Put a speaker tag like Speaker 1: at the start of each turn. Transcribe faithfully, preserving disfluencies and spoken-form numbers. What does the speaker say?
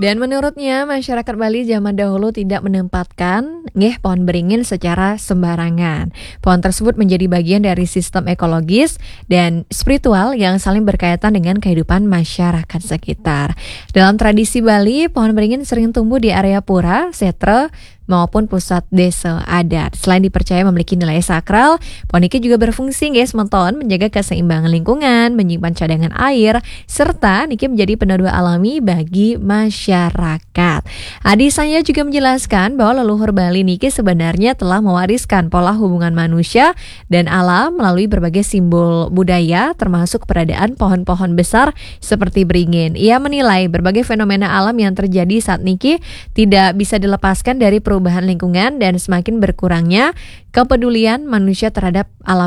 Speaker 1: Dan menurutnya, masyarakat Bali zaman dahulu tidak menempatkan nggih pohon beringin secara sembarangan. Pohon tersebut menjadi bagian dari sistem ekologis dan spiritual yang saling berkaitan dengan kehidupan masyarakat sekitar. Dalam tradisi Bali, pohon beringin sering tumbuh di area pura, setre, maupun pusat desa adat. Selain dipercaya memiliki nilai sakral, pohon iki juga berfungsi guys menton menjaga keseimbangan lingkungan, menyimpan cadangan air, serta niki menjadi peneduh alami bagi masyarakat. Adi saya juga menjelaskan bahwa leluhur Bali niki sebenarnya telah mewariskan pola hubungan manusia dan alam melalui berbagai simbol budaya, termasuk keberadaan pohon-pohon besar seperti beringin. Ia menilai berbagai fenomena alam yang terjadi saat niki tidak bisa dilepaskan dari perubahan lingkungan dan semakin berkurangnya kepedulian manusia terhadap alam